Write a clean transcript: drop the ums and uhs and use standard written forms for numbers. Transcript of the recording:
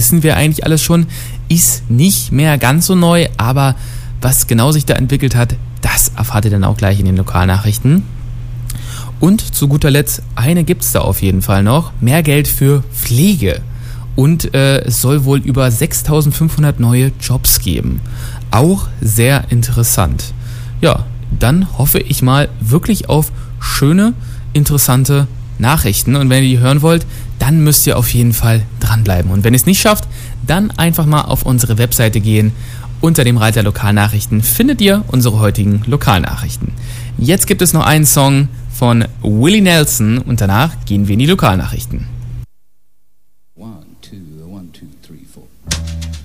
wissen wir eigentlich alles schon, ist nicht mehr ganz so neu, aber was genau sich da entwickelt hat, das erfahrt ihr dann auch gleich in den Lokalnachrichten. Und zu guter Letzt, eine gibt's da auf jeden Fall noch, mehr Geld für Pflege. Und es soll wohl über 6.500 neue Jobs geben. Auch sehr interessant. Ja, dann hoffe ich mal wirklich auf schöne, interessante Nachrichten. Und wenn ihr die hören wollt, dann müsst ihr auf jeden Fall dranbleiben. Und wenn ihr es nicht schafft, dann einfach mal auf unsere Webseite gehen. Unter dem Reiter Lokalnachrichten findet ihr unsere heutigen Lokalnachrichten. Jetzt gibt es noch einen Song von Willie Nelson und danach gehen wir in die Lokalnachrichten.